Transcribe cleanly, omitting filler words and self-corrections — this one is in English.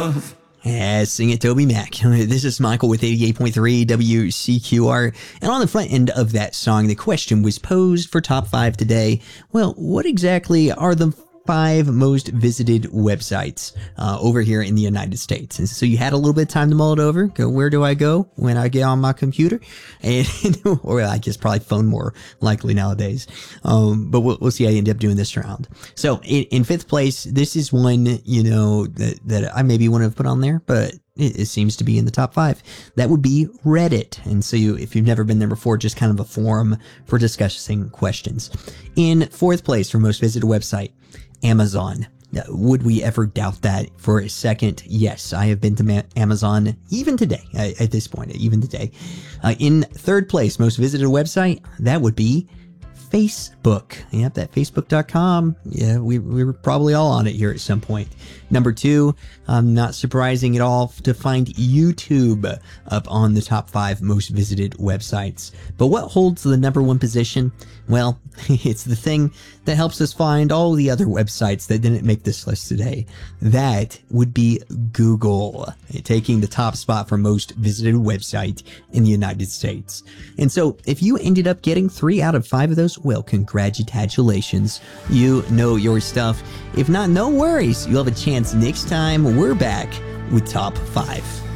love. Yeah, sing it, Toby Mac. This is Michael with 88.3 WCQR. And on the front end of that song, the question was posed for top 5 today. Well, what exactly are the 5 most visited websites over here in the United States? And so you had a little bit of time to mull it over. Go, where do I go when I get on my computer? And or I guess probably phone more likely nowadays. But we'll see how you end up doing this round. So in 5th place, this is one, that I maybe wouldn't have put on there, but it seems to be in the top 5. That would be Reddit. And so if you've never been there before, just kind of a forum for discussing questions. In 4th place for most visited website, Amazon. Would we ever doubt that for a second? Yes, I have been to Amazon even today, at this point, even today. In 3rd place, most visited website, that would be Facebook. Yep, that Facebook.com. Yeah, we were probably all on it here at some point. Number 2, not surprising at all to find YouTube up on the top 5 most visited websites. But what holds the number 1 position? Well, it's the thing that helps us find all the other websites that didn't make this list today. That would be Google, taking the top spot for most visited website in the United States. And so if you ended up getting 3 out of 5 of those, well, congratulations. You know your stuff. If not, no worries. You'll have a chance next time we're back with top 5.